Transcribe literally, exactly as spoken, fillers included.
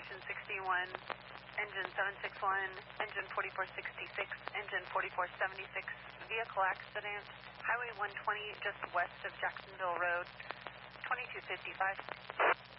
engine sixty-one, engine seven six one, engine forty-four sixty-six, engine forty-four seventy-six, vehicle accident, Highway one twenty just west of Jacksonville Road, twenty-two fifty-five.